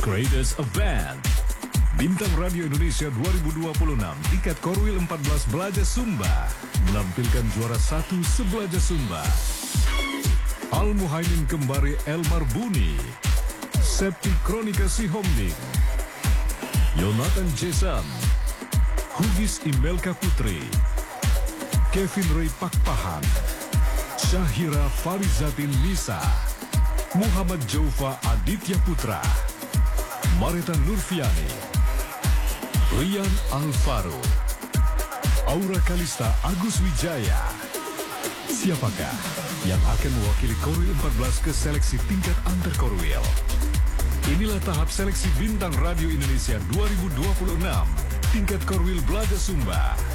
Greatest Event. Bintang Radio Indonesia 2026 tingkat Korwil 14 Belaja Sumba menampilkan juara 1 sebelaja Sumba. Al-Muhaimin Kembari Elmar Buni, Septi Kronika Sihomning, Yonatan Jason, Hugis Imelka Putri, Kevin Ray Pakpahan, Syahira Farizatin Nisa, Muhammad Jaufa Aditya Putra, Marita Nurfiani, Rian Alvaro, Aura Kalista Agus Wijaya. Siapakah yang akan mewakili Korwil 14 ke seleksi tingkat antar Korwil? Inilah tahap seleksi Bintang Radio Indonesia 2026 tingkat Korwil Belaja Sumba.